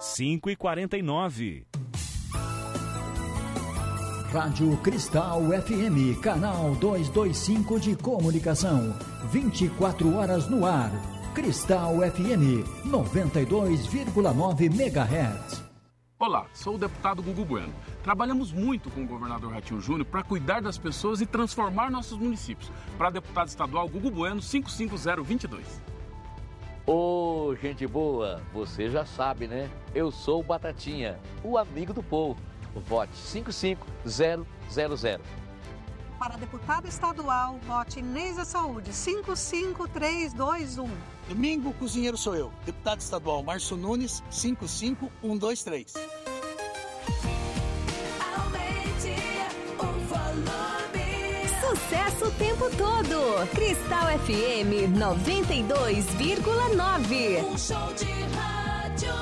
5h49. Rádio Cristal FM, canal 225 de comunicação, 24 horas no ar. Cristal FM, 92,9 MHz. Olá, sou o deputado Gugu Bueno. Trabalhamos muito com o governador Ratinho Júnior para cuidar das pessoas e transformar nossos municípios. Para deputado estadual Gugu Bueno, 55022. Ô, gente boa, você já sabe, né? Eu sou o Batatinha, o amigo do povo. Vote 55000. Para deputado estadual, vote Neisa Saúde, 55321. Domingo, o cozinheiro sou eu. Deputado estadual Márcio Nunes, 55123. Aumente o volume. Sucesso o tempo todo. Cristal FM 92,9. Um show de rádio.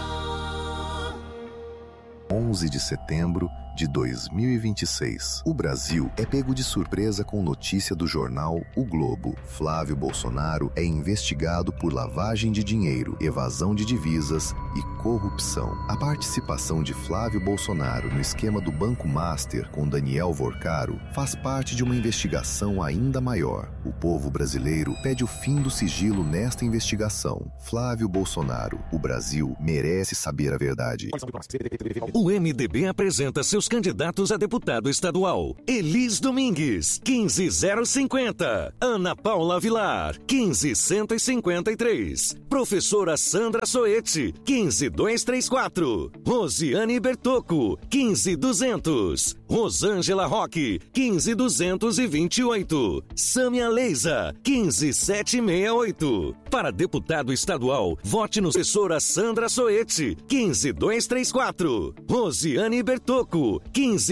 11 de setembro de 2026. O Brasil é pego de surpresa com notícia do jornal O Globo. Flávio Bolsonaro é investigado por lavagem de dinheiro, evasão de divisas e corrupção. A participação de Flávio Bolsonaro no esquema do Banco Master com Daniel Vorcaro faz parte de uma investigação ainda maior. O povo brasileiro pede o fim do sigilo nesta investigação. Flávio Bolsonaro, o Brasil merece saber a verdade. O MDB apresenta seus candidatos a deputado estadual. Elis Domingues, 15050. Ana Paula Vilar, 15153. Professora Sandra Soete, 15234. Rosiane Bertocco, 15200. Rosângela Roque, 15228. Sâmia Leisa, 15768. Para deputado estadual, vote no professora Sandra Soete, 15234. Rosiane Bertocco,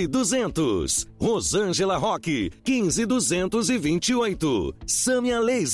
15200. Rosângela Roque, 15228. Sâmia Leisa.